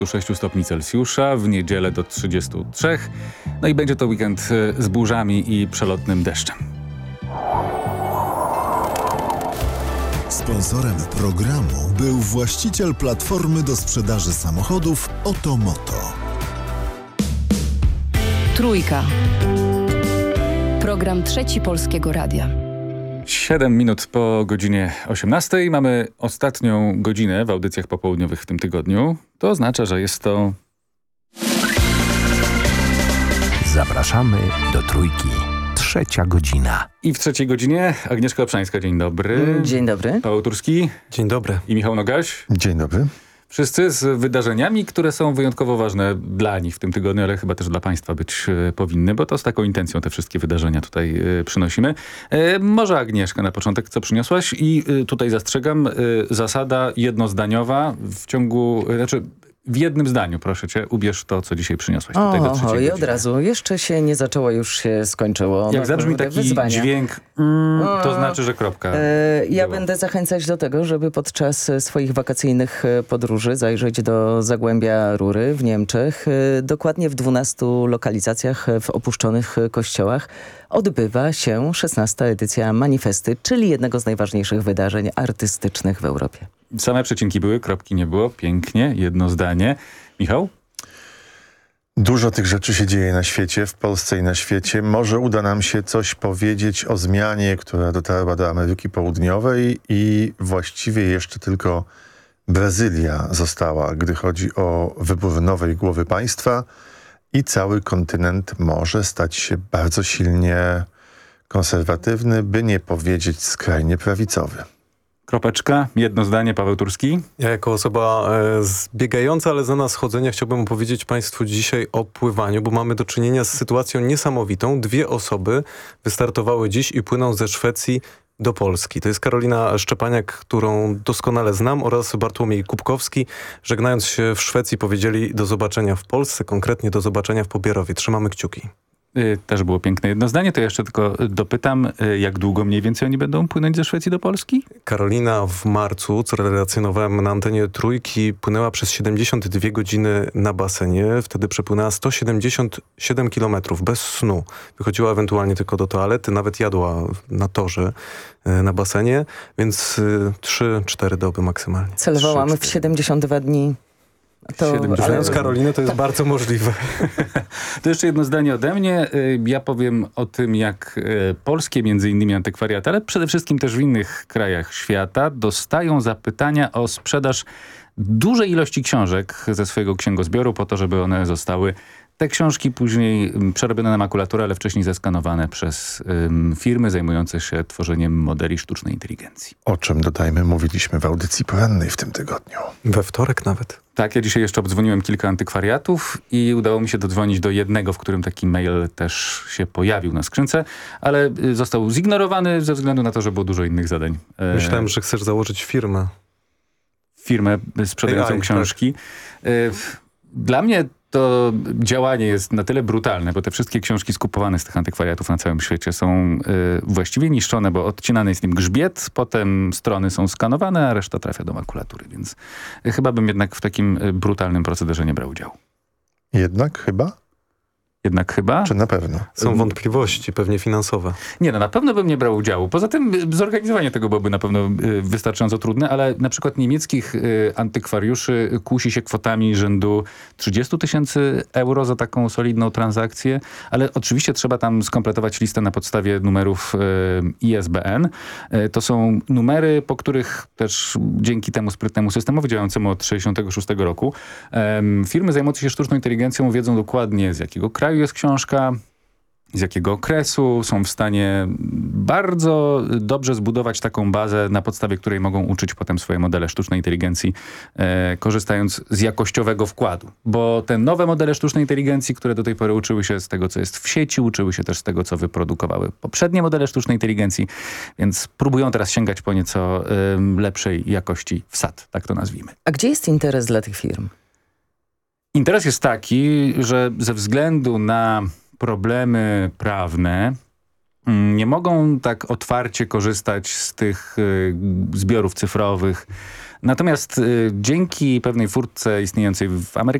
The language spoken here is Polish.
6 stopni Celsjusza, w niedzielę do 33. No i będzie to weekend z burzami i przelotnym deszczem. Sponsorem programu był właściciel platformy do sprzedaży samochodów Otomoto. Trójka. Program Trzeci Polskiego Radia. 7 minut po godzinie 18. Mamy ostatnią godzinę w audycjach popołudniowych w tym tygodniu. To oznacza, że jest to... Zapraszamy do Trójki. Trzecia godzina. I w trzeciej godzinie Agnieszka Obszańska, dzień dobry. Dzień dobry. Paweł Turski. Dzień dobry. I Michał Nogaś. Dzień dobry. Wszyscy z wydarzeniami, które są wyjątkowo ważne dla nich w tym tygodniu, ale chyba też dla państwa być powinny, bo to z taką intencją te wszystkie wydarzenia tutaj przynosimy. Może Agnieszka na początek, co przyniosłaś? I tutaj zastrzegam, zasada jednozdaniowa w ciągu, w jednym zdaniu, proszę cię, ubierz to, co dzisiaj przyniosłaś tutaj do trzeciej godziny. I od razu. Jeszcze się nie zaczęło, już się skończyło. Jak zabrzmi taki dźwięk, to znaczy, że kropka. Ja będę zachęcać do tego, żeby podczas swoich wakacyjnych podróży zajrzeć do Zagłębia Rury w Niemczech. Dokładnie w 12 lokalizacjach w opuszczonych kościołach odbywa się 16. edycja Manifesty, czyli jednego z najważniejszych wydarzeń artystycznych w Europie. Same przecinki były, kropki nie było. Pięknie, jedno zdanie. Michał? Dużo tych rzeczy się dzieje na świecie, w Polsce i na świecie. Może uda nam się coś powiedzieć o zmianie, która dotarła do Ameryki Południowej i właściwie jeszcze tylko Brazylia została, gdy chodzi o wybór nowej głowy państwa i cały kontynent może stać się bardzo silnie konserwatywny, by nie powiedzieć skrajnie prawicowy. Kropeczka, jedno zdanie, Paweł Turski. Ja jako osoba zbiegająca, ale znana z chodzenia chciałbym opowiedzieć państwu dzisiaj o pływaniu, bo mamy do czynienia z sytuacją niesamowitą. 2 osoby wystartowały dziś i płyną ze Szwecji do Polski. To jest Karolina Szczepaniak, którą doskonale znam, oraz Bartłomiej Kubkowski. Żegnając się w Szwecji powiedzieli do zobaczenia w Polsce, konkretnie do zobaczenia w Pobierowie. Trzymamy kciuki. Też było piękne jedno zdanie, to ja jeszcze tylko dopytam, jak długo mniej więcej oni będą płynąć ze Szwecji do Polski? Karolina w marcu, co relacjonowałem na antenie Trójki, płynęła przez 72 godziny na basenie. Wtedy przepłynęła 177 kilometrów bez snu. Wychodziła ewentualnie tylko do toalety, nawet jadła na torze, na basenie, więc 3-4 doby maksymalnie. Celowałam w 72 dni. Znając Karolinę, to jest bardzo możliwe. To jeszcze jedno zdanie ode mnie. Ja powiem o tym, jak polskie między innymi antykwariaty, ale przede wszystkim też w innych krajach świata dostają zapytania o sprzedaż dużej ilości książek ze swojego księgozbioru po to, żeby one zostały te książki później przerobione na makulaturę, ale wcześniej zeskanowane przez firmy zajmujące się tworzeniem modeli sztucznej inteligencji. O czym, dodajmy, mówiliśmy w audycji porannej w tym tygodniu. We wtorek nawet. Tak, ja dzisiaj jeszcze obdzwoniłem kilka antykwariatów i udało mi się dodzwonić do jednego, w którym taki mail też się pojawił na skrzynce, ale został zignorowany ze względu na to, że było dużo innych zadań. Myślałem, że chcesz założyć firmę. Firmę sprzedającą książki. Tak. Dla mnie to działanie jest na tyle brutalne, bo te wszystkie książki skupowane z tych antykwariatów na całym świecie są właściwie niszczone, bo odcinany jest nim grzbiet, potem strony są skanowane, a reszta trafia do makulatury, więc chyba bym jednak w takim brutalnym procederze nie brał udziału. Jednak chyba? Czy na pewno? Są wątpliwości, pewnie finansowe. Nie, no na pewno bym nie brał udziału. Poza tym zorganizowanie tego byłoby na pewno wystarczająco trudne, ale na przykład niemieckich antykwariuszy kusi się kwotami rzędu 30 000 euro za taką solidną transakcję, ale oczywiście trzeba tam skompletować listę na podstawie numerów ISBN. To są numery, po których też dzięki temu sprytnemu systemowi działającemu od 1966 roku firmy zajmujące się sztuczną inteligencją wiedzą dokładnie, z jakiego kraju jest książka, z jakiego okresu, są w stanie bardzo dobrze zbudować taką bazę, na podstawie której mogą uczyć potem swoje modele sztucznej inteligencji, korzystając z jakościowego wkładu. Bo te nowe modele sztucznej inteligencji, które do tej pory uczyły się z tego, co jest w sieci, uczyły się też z tego, co wyprodukowały poprzednie modele sztucznej inteligencji, więc próbują teraz sięgać po nieco lepszej jakości wsad, tak to nazwijmy. A gdzie jest interes dla tych firm? Interes jest taki, że ze względu na problemy prawne nie mogą tak otwarcie korzystać z tych zbiorów cyfrowych, Natomiast dzięki pewnej furtce istniejącej w